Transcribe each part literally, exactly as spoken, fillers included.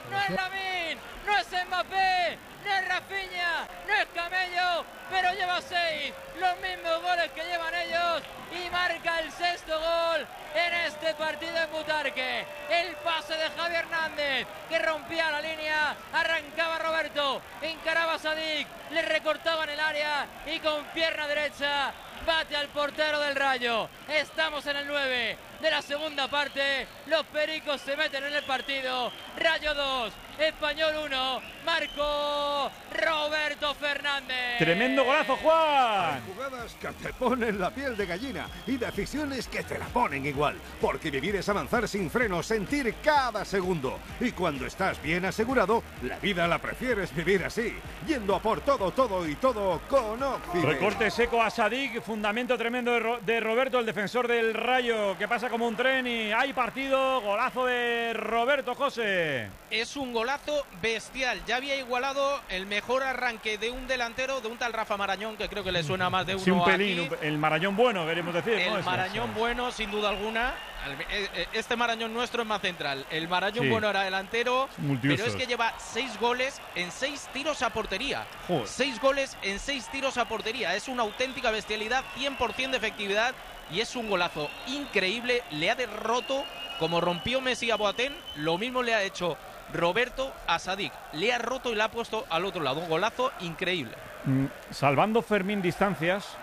no es Lamine, no es Mbappé, no es Rafinha, no es Camello, pero lleva seis, los mismos goles que llevan ellos y marca el sexto gol en este partido en Butarque. El pase de Javi Hernández que rompía la línea, arrancaba Roberto, encaraba a Sadik, le recortaba en el área y con pierna derecha bate al portero del Rayo. Estamos en el nueve de la segunda parte, los pericos se meten en el partido. Rayo dos, Español uno, marcó Roberto Fernández. Tremendo golazo, Juan. Hay jugadas que te ponen la piel de gallina y decisiones que te la ponen igual, porque vivir es avanzar sin freno, sentir cada segundo. Y cuando estás bien asegurado, la vida la prefieres vivir así, yendo a por todo, todo y todo con Occident. Recorte seco a Sadik, fundamento tremendo de, Ro de Roberto, el defensor del Rayo, que pasa como un tren y hay partido, golazo de Roberto, José. Es un golazo bestial, ya había igualado el mejor arranque de un delantero, de un tal Rafa Marañón, que creo que le suena más de uno. Sí, un pelín, aquí. Un, el Marañón bueno, queremos decir. El ¿no? Marañón Eso. bueno, sin duda alguna. Este Marañón nuestro es más central. El Marañón sí. bueno era delantero, Multiusos. pero es que lleva seis goles en seis tiros a portería. Joder. Seis goles en seis tiros a portería. Es una auténtica bestialidad, cien por ciento de efectividad y es un golazo increíble. Le ha derroto, como rompió Messi a Boateng, lo mismo le ha hecho Roberto a Sadik. Le ha roto y le ha puesto al otro lado. Un golazo increíble. Mm, salvando Fermín distancias,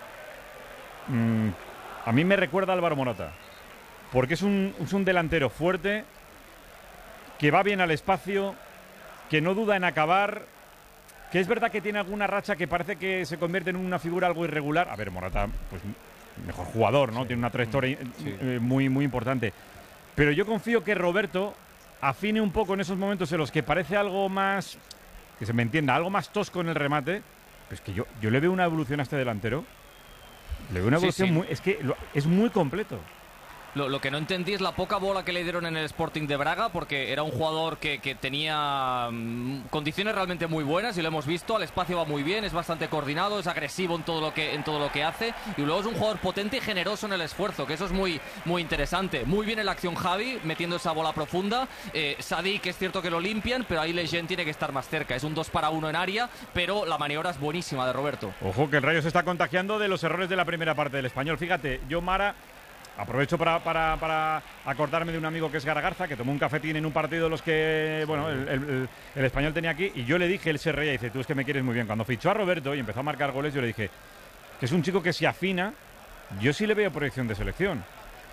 mm, a mí me recuerda a Álvaro Morata. Porque es un, es un delantero fuerte, que va bien al espacio, que no duda en acabar, que es verdad que tiene alguna racha que parece que se convierte en una figura algo irregular. A ver, Morata, pues mejor jugador, ¿no? Sí. Tiene una trayectoria sí. eh, muy, muy importante. Pero yo confío que Roberto afine un poco en esos momentos en los que parece algo más, que se me entienda, algo más tosco en el remate. Pues que yo, yo le veo una evolución a este delantero. Le veo una evolución sí, sí. muy... Es que lo, es muy completo. Lo, lo que no entendí es la poca bola que le dieron en el Sporting de Braga, porque era un jugador que, que tenía mmm, condiciones realmente muy buenas y lo hemos visto, al espacio va muy bien, es bastante coordinado, es agresivo en todo lo que, en todo lo que hace y luego es un jugador potente y generoso en el esfuerzo, que eso es muy, muy interesante. Muy bien en la acción Javi, metiendo esa bola profunda. eh, Sadik, es cierto que lo limpian, pero ahí Lejeune tiene que estar más cerca, es un dos para uno en área, pero la maniobra es buenísima de Roberto. Ojo que el Rayo se está contagiando de los errores de la primera parte del Español. Fíjate, yo Mara... Aprovecho para, para, para acordarme de un amigo que es Garagarza, que tomó un cafetín en un partido de los que, bueno, el, el, el Español tenía aquí, y yo le dije, él se reía y dice, tú es que me quieres muy bien. Cuando fichó a Roberto y empezó a marcar goles, yo le dije, que es un chico que se afina, yo sí le veo proyección de selección.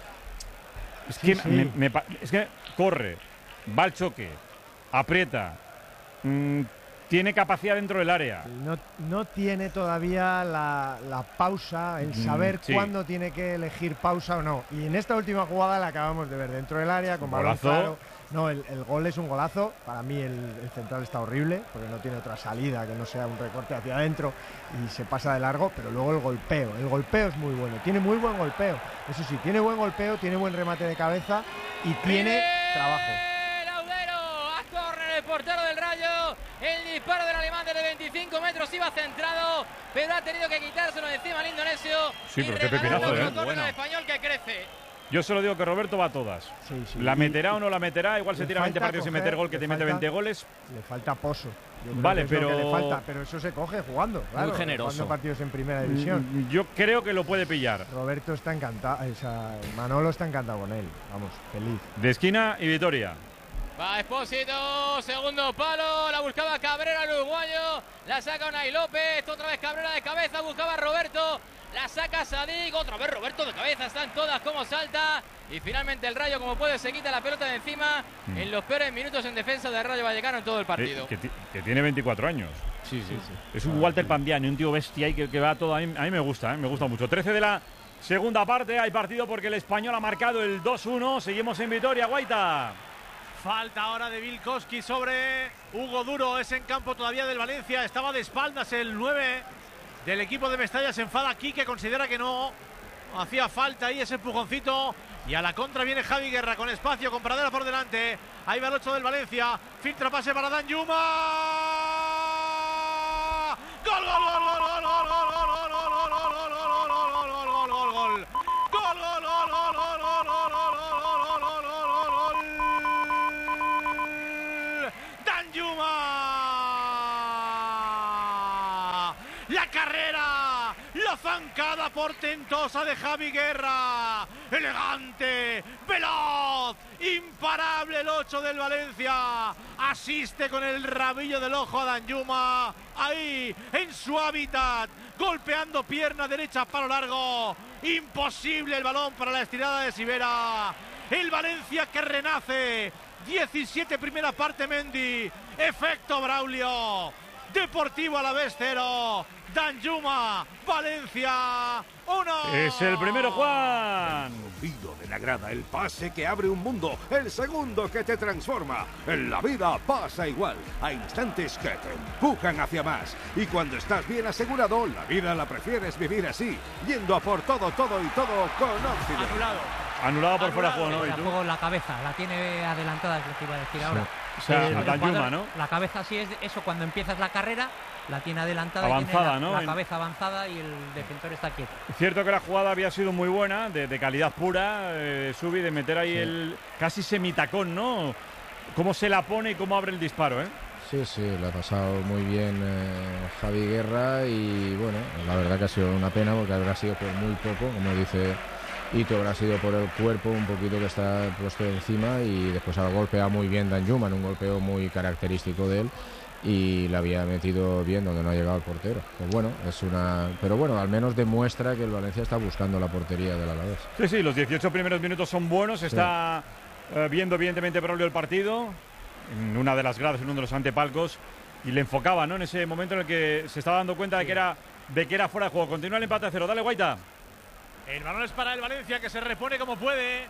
Es que, sí, sí. Me, me, es que corre, va al choque, aprieta, mmm, tiene capacidad dentro del área. No, no tiene todavía la, la pausa, el saber mm, sí. cuándo tiene que elegir pausa o no. Y en esta última jugada la acabamos de ver dentro del área, con balón claro. No, el, el gol es un golazo. Para mí el, el central está horrible, porque no tiene otra salida que no sea un recorte hacia adentro y se pasa de largo, pero luego el golpeo. El golpeo es muy bueno, tiene muy buen golpeo. Eso sí, tiene buen golpeo, tiene buen remate de cabeza y tiene ¡Bien! trabajo. El portero del Rayo, el disparo del alemán desde veinticinco metros iba centrado, pero ha tenido que quitárselo de encima al indonesio. Sí, pero qué pepinazo, ¿eh? Bueno. Español que crece. Yo solo digo que Roberto va a todas. Sí, sí. La meterá o no la meterá, igual se tira veinte partidos sin meter gol, que te falta, mete veinte goles. Le falta pozo. Vale, pero le falta, pero eso se coge jugando, claro, muy generoso. Jugando partidos en primera división. Yo creo que lo puede pillar. Roberto está encantado, o sea, Manolo está encantado con él. Vamos, feliz. De esquina y Vitoria. Va Expósito, segundo palo, la buscaba Cabrera, el uruguayo, la saca Unai López, otra vez Cabrera de cabeza, buscaba Roberto, la saca Sadik, otra vez Roberto de cabeza, están todas como salta, y finalmente el Rayo, como puede, se quita la pelota de encima, mm. en los peores minutos en defensa del Rayo Vallecano en todo el partido. Eh, que, que tiene veinticuatro años. Sí, sí, sí. Es un Walter Pandiani, un tío bestia y que, que va todo, a mí, a mí me gusta, ¿eh? Me gusta mucho. trece de la segunda parte, hay partido porque el Español ha marcado el dos uno, seguimos en Vitoria, Guaita. Falta ahora de Vilkoski sobre Hugo Duro, es en campo todavía del Valencia, estaba de espaldas el nueve del equipo de Mestalla, se enfada aquí, que considera que no hacía falta ahí ese empujoncito, y a la contra viene Javi Guerra con espacio, con Pradera por delante, ahí va el ocho del Valencia, filtra pase para Dan Yuma, gol, gol, gol, gol, gol, gol, gol, gol, gol, gol, gol, gol, gol, gol, gol, carrera, la zancada portentosa de Javi Guerra, elegante, veloz, imparable el ocho del Valencia, asiste con el rabillo del ojo a Danjuma, ahí en su hábitat, golpeando pierna derecha palo largo, imposible el balón para la estirada de Sivera, el Valencia que renace, diecisiete primera parte Mendy, efecto Braulio, Deportivo Alavés cero, Danjuma, Valencia uno. Es el primero, Juan. Olvido de la grada, el pase que abre un mundo, el segundo que te transforma. En la vida pasa igual, hay instantes que te empujan hacia más. Y cuando estás bien asegurado, la vida la prefieres vivir así, yendo a por todo, todo y todo con Occident. Anulado. Anulado por fuera de juego, ¿no? ¿Y La tú? juego la cabeza, la tiene adelantada, es lo que iba a decir ahora. O sea, El a Danjuma, jugador, ¿no? La cabeza sí es de- eso, cuando empiezas la carrera, la tiene adelantada. y Avanzada, tiene la, ¿no? la En- cabeza avanzada y el defensor está quieto. Es cierto que la jugada había sido muy buena, de, de calidad pura, eh, Subi, de meter ahí el casi semitacón, ¿no? Cómo se la pone y cómo abre el disparo, ¿eh? Sí, sí, le ha pasado muy bien eh, Javi Guerra y bueno, la verdad que ha sido una pena porque habrá sido por muy poco, como dice Ito, habrá sido por el cuerpo un poquito que está puesto encima y después ha golpeado muy bien Danjuma, un golpeo muy característico de él y la había metido bien donde no ha llegado el portero. Pues bueno, es una, pero bueno, al menos demuestra que el Valencia está buscando la portería del Alavés. Sí, sí, los dieciocho primeros minutos son buenos, está eh, viendo evidentemente Braulio el partido, en una de las gradas, en uno de los antepalcos, y le enfocaba, ¿no? En ese momento en el que se estaba dando cuenta de que era, de que era fuera de juego. Continúa el empate a cero, dale, Guaita. El balón es para el Valencia, que se repone como puede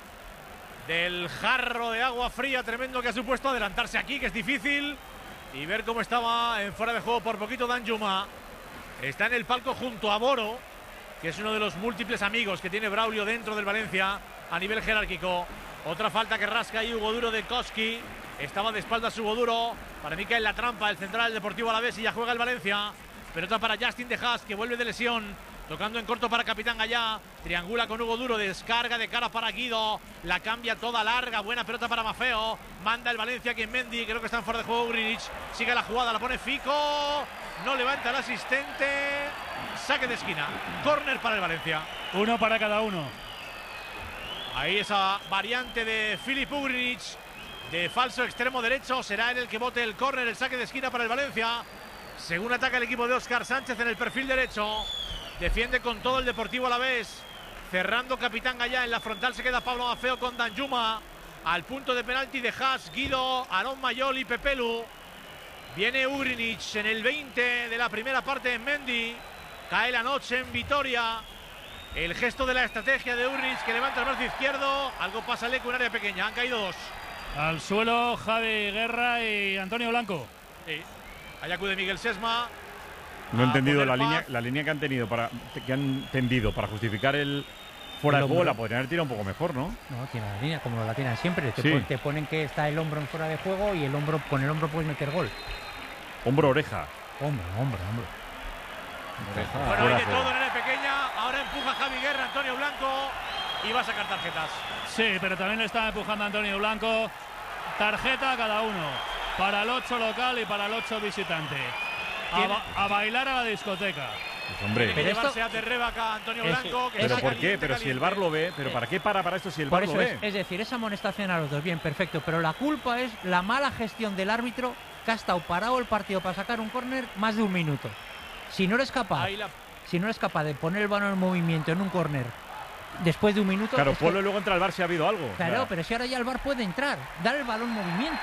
del jarro de agua fría tremendo que ha supuesto adelantarse aquí, que es difícil, y ver cómo estaba en fuera de juego por poquito Danjuma. Está en el palco junto a Boro, que es uno de los múltiples amigos que tiene Braulio dentro del Valencia a nivel jerárquico. Otra falta que rasca ahí Hugo Duro de Koski. Estaba de espaldas Hugo Duro. Para mí cae en la trampa el central del Deportivo Alavés y ya juega el Valencia. Pelota para Justin De Haas, que vuelve de lesión. Tocando en corto para Capitán Gallá. Triangula con Hugo Duro. Descarga de cara para Guido. La cambia toda larga. Buena pelota para Mafeo. Manda el Valencia que en Mendy. Creo que está en fuera de juego Ugrinic. Sigue la jugada. La pone Fico. No levanta el asistente. Saque de esquina. Córner para el Valencia. Uno para cada uno. Ahí esa variante de Filip Ugrinic. De falso extremo derecho. Será él el que bote el córner. El saque de esquina para el Valencia. Según ataca el equipo de Óscar Sánchez en el perfil derecho. Defiende con todo el Deportivo Alavés. Cerrando Capitán Gallá. En la frontal se queda Pablo Mafeo con Danjuma. Al punto de penalti de Haas, Guido, Aarón Mayol y Pepelu. Viene Ugrinic en el veinte de la primera parte en Mendy. Cae la noche en Vitoria. El gesto de la estrategia de Ugrinic, que levanta el brazo izquierdo. Algo pasa al eco, un área pequeña. Han caído dos. Al suelo Javi Guerra y Antonio Blanco. Sí. Allá acude Miguel Sesma. No he a entendido poner la paz. línea, la línea que han tenido para que han tendido para justificar el fuera El de juego. hombro. La podrían haber tirado un poco mejor, ¿no? No, tiene la línea como la tienen siempre. Te, Sí. pon- te ponen que está el hombro en fuera de juego y el hombro, con el hombro puedes meter gol. Hombro oreja. Hombro, hombro, hombro. Bueno, Fuera hay de juego. todo en área pequeña. Ahora empuja Javi Guerra, Antonio Blanco. Y va a sacar tarjetas. Sí, pero también le está empujando Antonio Blanco. Tarjeta a cada uno. Para el ocho local y para el ocho visitante. A, ba- a bailar a la discoteca. Pues hombre, Tiene que Pero llevarse esto- a Terrebaca, Antonio Es- Blanco. Que pero está ¿por qué? caliente, Pero si el caliente. V A R lo ve, pero ¿para qué para para esto si el V A Por R lo eso ve? es, es decir, esa amonestación a los dos, bien, perfecto, pero la culpa es la mala gestión del árbitro que ha estado parado el partido para sacar un córner más de un minuto. Si no eres capaz, Ahí la- si no eres capaz de poner el balón en movimiento en un córner después de un minuto, Claro, es que- ponlo y luego entra al V A R si ha habido algo. claro, O sea, pero si ahora ya el V A R puede entrar, dar el balón en movimiento.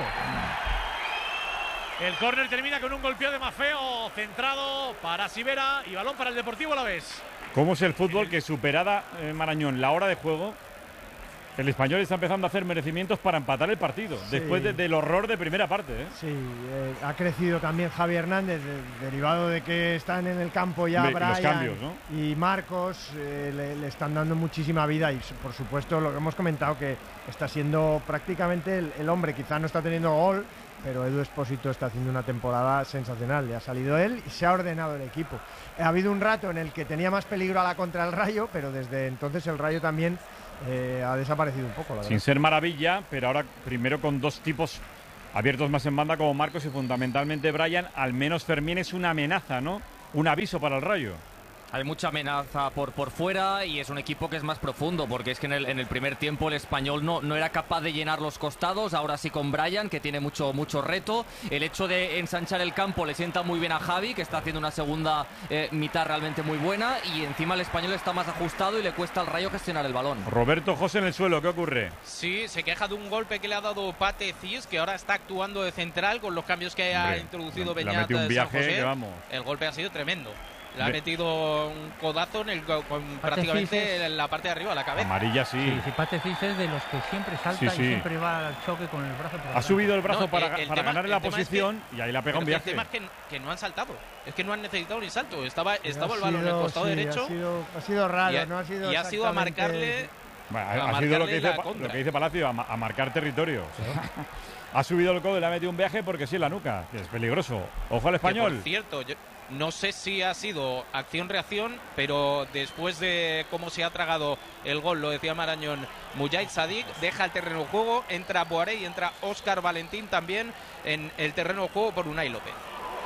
El córner termina con un golpeo de Mafeo. Centrado para Sivera. Y balón para el Deportivo Alavés. ¿Cómo es el fútbol que superada eh, Marañón la hora de juego? El Español está empezando a hacer merecimientos para empatar el partido, Sí. después de- del horror de primera parte. ¿eh? Sí, eh, ha crecido también Javi Hernández, de- derivado de que están en el campo ya Hombre, y los Brian cambios, ¿no? y Marcos, eh, le, le están dando muchísima vida y por supuesto lo que hemos comentado que está siendo prácticamente el, el hombre, quizá no está teniendo gol, pero Edu Espósito está haciendo una temporada sensacional, le ha salido él y se ha ordenado el equipo. Ha habido un rato en el que tenía más peligro a la contra el Rayo, pero desde entonces el Rayo también eh, ha desaparecido un poco, la verdad. Sin ser maravilla, pero ahora primero con dos tipos abiertos más en banda como Marcos y fundamentalmente Brian, al menos Fermín es una amenaza, ¿no? un aviso para el Rayo. Hay mucha amenaza por, por fuera y es un equipo que es más profundo, porque es que en el, en el primer tiempo el Español no, no era capaz de llenar los costados. Ahora sí con Brian, que tiene mucho, mucho reto. El hecho de ensanchar el campo le sienta muy bien a Javi, que está haciendo una segunda eh, mitad realmente muy buena, y encima el Español está más ajustado y le cuesta al Rayo gestionar el balón. Roberto José en el suelo, ¿qué ocurre? Sí, se queja de un golpe que le ha dado Pate Cis, que ahora está actuando de central con los cambios que ha Hombre, introducido le ha Beñat metido un de viaje San José. que vamos. El golpe ha sido tremendo. Le ha Ve- metido un codazo en el, con prácticamente en la parte de arriba, la cabeza. Amarilla sí. Sí, sí, Pate Cis es de los que siempre salta Sí, sí. y siempre va al choque con el brazo por Ha delante. subido el brazo No, para, el- el para tema- ganarle la el tema es posición que- y ahí le ha pegado un Pero viaje. el tema es que, que no han saltado. Es que no han necesitado ni salto. Estaba, estaba Ha el balón en el sido- costado sí, derecho. Ha sido, ha sido raro, y ha, no ha sido y ha sido a exactamente- marcarle. Bueno, a ha sido lo marcarle que, dice, la Pa- contra. lo que dice Palacio, a, ma- a marcar territorio. Ha subido el codo y le ha metido un viaje porque sí en la nuca, que es peligroso. Ojo al Que, Español. por cierto, yo no sé si ha sido acción-reacción, pero después de cómo se ha tragado el gol, lo decía Marañón, Mujahid Sadik deja el terreno de juego, entra Boaré y entra Óscar Valentín también en el terreno de juego por Unai López.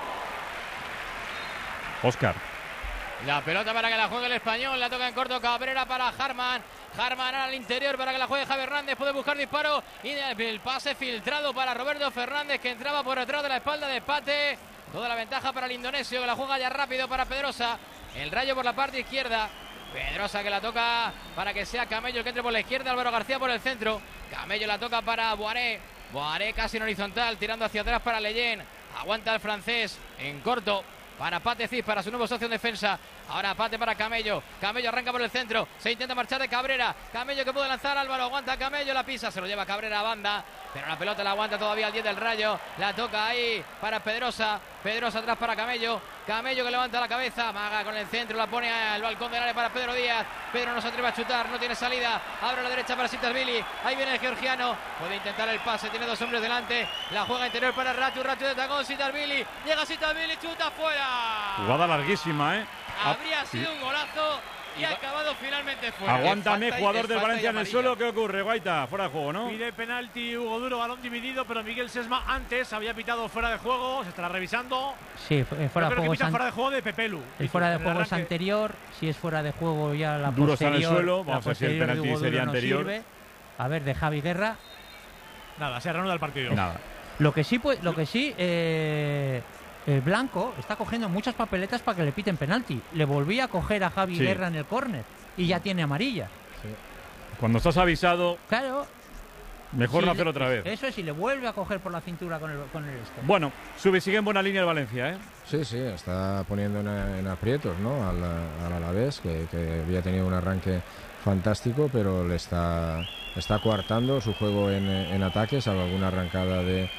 Óscar. La pelota para que la juegue el Español, la toca en corto Cabrera para Harman. Harman al interior para que la juegue Javi Hernández, puede buscar disparo y el pase filtrado para Roberto Fernández, que entraba por detrás de la espalda de Pate. Toda la ventaja para el indonesio, que la juega ya rápido para Pedrosa. El Rayo por la parte izquierda. Pedrosa que la toca para que sea Camello el que entre por la izquierda, Álvaro García por el centro. Camello la toca para Boaré. Boaré casi en horizontal, tirando hacia atrás para Leyen. Aguanta el francés en corto para Pate Cis, para su nuevo socio en defensa. Ahora Pate para Camello. Camello arranca por el centro. Se intenta marchar de Cabrera. Camello que puede lanzar. Álvaro aguanta Camello. La pisa. Se lo lleva Cabrera a banda. Pero la pelota la aguanta todavía el diez del Rayo. La toca ahí para Pedrosa. Pedrosa atrás para Camello. Camello que levanta la cabeza. Maga con el centro. La pone al balcón del área para Pedro Díaz. Pedro no se atreve a chutar. No tiene salida. Abre a la derecha para Sitasvili. Ahí viene el georgiano. Puede intentar el pase. Tiene dos hombres delante. La juega interior para Ratu. Ratu de tacón. Sitasvili. Llega Sitasvili. Chuta fuera. Jugada larguísima, ¿eh? Habría sido un golazo y ha acabado finalmente fuera. Aguántame, falta y- jugador es del falta Valencia y en el amarilla. suelo. ¿Qué ocurre, Guaita? Fuera de juego, ¿no? Pide penalti Hugo Duro, balón dividido, pero Miguel Sesma antes había pitado fuera de juego, se estará revisando. Sí, fu- eh, fuera Yo de creo que juego. pita es fuera an- de juego de Pepelu. El dice, fuera de en el juego es arranque. anterior. Si es fuera de juego ya la Duro está en el posterior. suelo, la vamos a ver si el posterior de penalti Hugo Duro sería no anterior. sirve. A ver, de Javi Guerra. Nada, se reanuda el partido. Nada. Lo que sí, pues, lo que sí, eh, eh, Blanco está cogiendo muchas papeletas para que le piten penalti. Le volví a coger a Javi Sí. Guerra en el córner y ya tiene amarilla. Cuando estás avisado, Claro. mejor si no le- hacerlo otra vez. Eso es, y le vuelve a coger por la cintura con el, con el este. Bueno, sube, sigue en buena línea el Valencia, ¿eh? Sí, sí, está poniendo en, en aprietos, ¿no? Al, al Alavés, que, que había tenido un arranque fantástico, pero le está, está coartando su juego en, en ataque, salvo alguna arrancada de,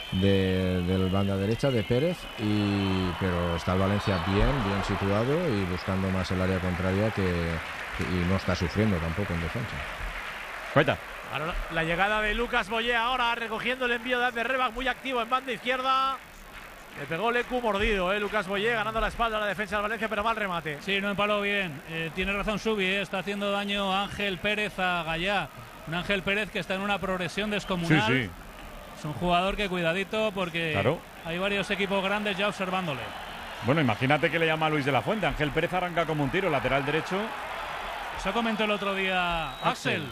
de, del banda derecha de Pérez, y, pero está el Valencia bien, bien situado y buscando más el área contraria que, que- y no está sufriendo tampoco en defensa. Guaita. Ahora la, la llegada de Lucas Boyé ahora recogiendo el envío de Ander Rebach, muy activo en banda izquierda. Le pegó Lecu mordido, eh, Lucas Boyé ganando la espalda a la defensa del Valencia, pero mal remate. Sí, no empaló bien. Eh, tiene razón Subi, eh, está haciendo daño a Ángel Pérez a Gallá. Un Ángel Pérez que está en una progresión descomunal. Sí, sí. Es un jugador que cuidadito porque Claro. hay varios equipos grandes ya observándole. Bueno, imagínate que le llama a Luis de la Fuente. Ángel Pérez arranca como un tiro, lateral derecho. Eso comentó el otro día Axel,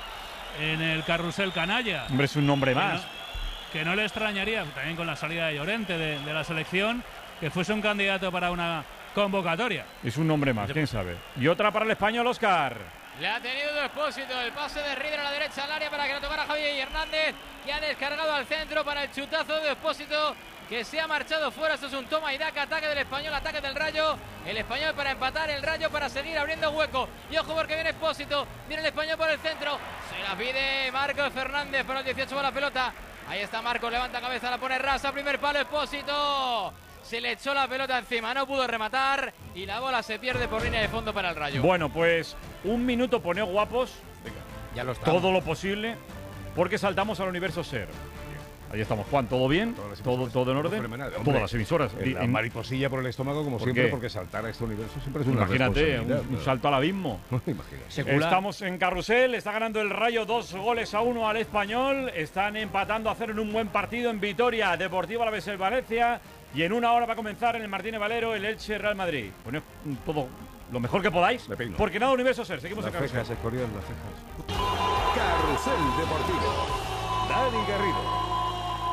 en el carrusel canalla. Hombre, es un nombre Que más. no, que no le extrañaría, también con la salida de Llorente de, de la selección, que fuese un candidato para una convocatoria. Es un nombre más, quién sabe. Y otra para el español, Óscar. Le ha tenido de Expósito, el pase de Rieder a la derecha al área para que lo tocara Javier Hernández, que ha descargado al centro para el chutazo de Expósito, que se ha marchado fuera. Esto es un toma y daca, ataque del Español, ataque del Rayo. El Español para empatar, el Rayo para seguir abriendo hueco. Y ojo porque viene Expósito, viene el Español por el centro. Se la pide Marcos Fernández, pero el dieciocho va la pelota. Ahí está Marcos, levanta cabeza, la pone rasa, primer palo, Expósito. Se le echó la pelota encima, no pudo rematar y la bola se pierde por línea de fondo para el Rayo. Bueno, pues un minuto pone guapos. Ya lo está. Todo lo posible, porque saltamos al universo Ser. Ahí estamos, Juan, ¿todo bien? ¿Todo, todo en orden? Fenomenal. Hombre, Todas las emisoras. eh, La Y- mariposilla por el estómago, como ¿Por siempre, qué? porque saltar a este universo siempre es una Imagínate, un, responsabilidad. un salto al abismo. Imagínate. Estamos en carrusel, está ganando el Rayo dos goles a uno al Español. Están empatando a cero en un buen partido en Vitoria. Deportivo Alavés el Valencia. Y en una hora va a comenzar en el Martínez Valero el Elche Real Madrid. Poned todo lo mejor que podáis, porque nada Universo Ser. Seguimos las en Carrusel. cejas, Escorial, las cejas. Carrusel Deportivo. Dani Garrido.